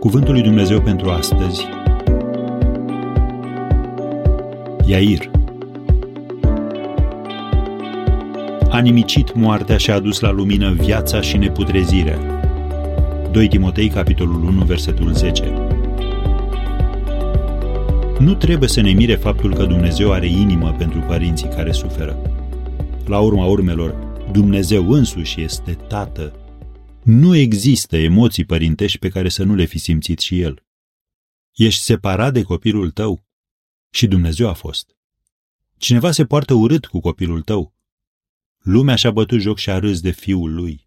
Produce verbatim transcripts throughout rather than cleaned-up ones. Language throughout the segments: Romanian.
Cuvântul lui Dumnezeu pentru astăzi. Iair. A nimicit moartea și a adus la lumină viața și neputrezirea. doi Timotei, capitolul unu, versetul zece. Nu trebuie să ne mire faptul că Dumnezeu are inimă pentru părinții care suferă. La urma urmelor, Dumnezeu însuși este Tată. Nu există emoții părintești pe care să nu le fi simțit și El. Ești separat de copilul tău? Și Dumnezeu a fost. Cineva se poartă urât cu copilul tău? Lumea și-a bătut joc și a râs de fiul lui.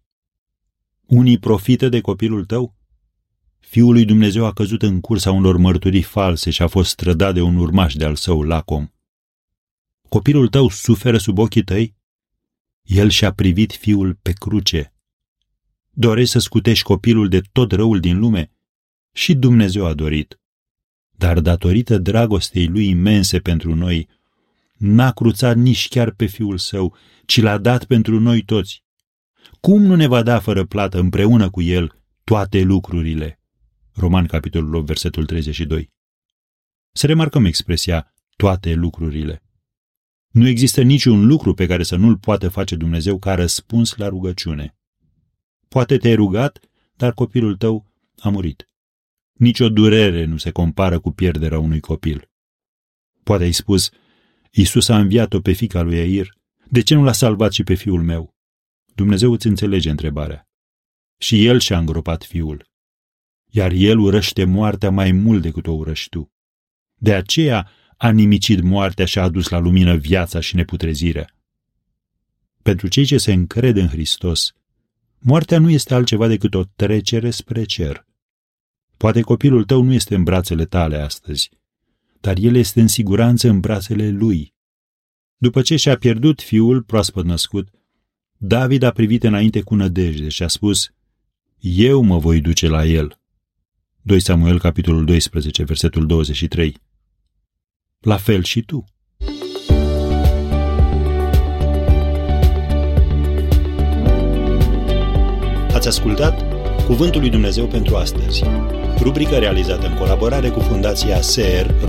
Unii profită de copilul tău? Fiul lui Dumnezeu a căzut în cursa unor mărturii false și a fost strădat de un urmaș de-al său lacom. Copilul tău suferă sub ochii tăi? El și-a privit fiul pe cruce. Dorești să scutești copilul de tot răul din lume? Și Dumnezeu a dorit. Dar datorită dragostei lui imense pentru noi, n-a cruțat nici chiar pe fiul său, ci l-a dat pentru noi toți. Cum nu ne va da fără plată împreună cu el toate lucrurile? Roman, capitolul opt, versetul treizeci și doi. Să remarcăm expresia toate lucrurile. Nu există niciun lucru pe care să nu-l poată face Dumnezeu ca răspuns la rugăciune. Poate te-ai rugat, dar copilul tău a murit. Nici o durere nu se compară cu pierderea unui copil. Poate ai spus, Iisus a înviat-o pe fiica lui Iair, de ce nu l-a salvat și pe fiul meu? Dumnezeu îți înțelege întrebarea. Și El și-a îngropat fiul. Iar El urăște moartea mai mult decât o urăști tu. De aceea a nimicit moartea și a adus la lumină viața și neputrezirea. Pentru cei ce se încred în Hristos, moartea nu este altceva decât o trecere spre cer. Poate copilul tău nu este în brațele tale astăzi, dar el este în siguranță în brațele lui. După ce și-a pierdut fiul proaspăt născut, David a privit înainte cu nădejde și a spus, eu mă voi duce la el. doi Samuel, capitolul doisprezece, versetul douăzeci și trei. La fel și tu. Ați ascultat Cuvântul lui Dumnezeu pentru astăzi, rubrică realizată în colaborare cu Fundația S E R